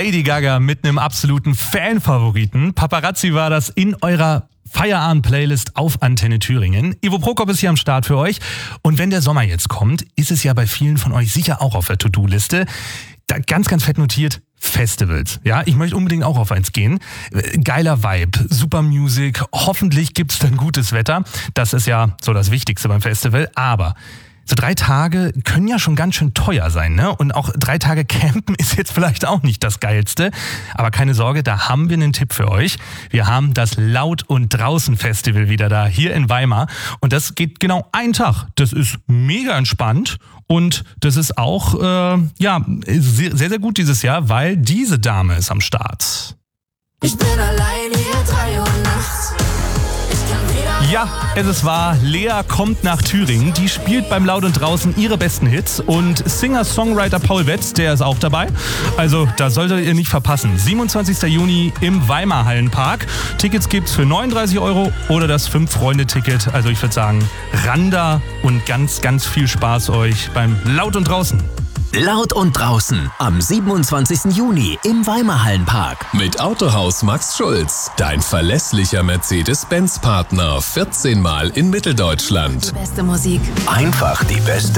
Lady Gaga mit einem absoluten Fanfavoriten. Paparazzi war das in eurer Feierabend-Playlist auf Antenne Thüringen. Ivo Prokop ist hier am Start für euch. Und wenn der Sommer jetzt kommt, ist es ja bei vielen von euch sicher auch auf der To-Do-Liste. Da ganz, ganz fett notiert, Festivals. Ja, ich möchte unbedingt auch auf eins gehen. Geiler Vibe, super Music, hoffentlich gibt's dann gutes Wetter. Das ist ja so das Wichtigste beim Festival. Aber so 3 Tage können ja schon ganz schön teuer sein, ne? Und auch 3 Tage campen ist jetzt vielleicht auch nicht das Geilste. Aber keine Sorge, da haben wir einen Tipp für euch. Wir haben das Laut- und Draußen-Festival wieder da, hier in Weimar. Und das geht genau einen Tag. Das ist mega entspannt. Und das ist auch sehr, sehr gut dieses Jahr, weil diese Dame ist am Start. Ich bin allein hier 3 Uhr nachts. Ja, es ist wahr, Lea kommt nach Thüringen. Die spielt beim Laut und Draußen ihre besten Hits. Und Singer-Songwriter Paul Wetz, der ist auch dabei. Also, da solltet ihr nicht verpassen. 27. Juni im Weimar Hallenpark. Tickets gibt's für 39 € oder das 5-Freunde-Ticket. Also ich würde sagen, ran da und ganz, ganz viel Spaß euch beim Laut und Draußen. Laut und Draußen am 27. Juni im Weimar Hallenpark. Mit Autohaus Max Schulz, dein verlässlicher Mercedes-Benz-Partner. 14 Mal in Mitteldeutschland. Die beste Musik. Einfach die beste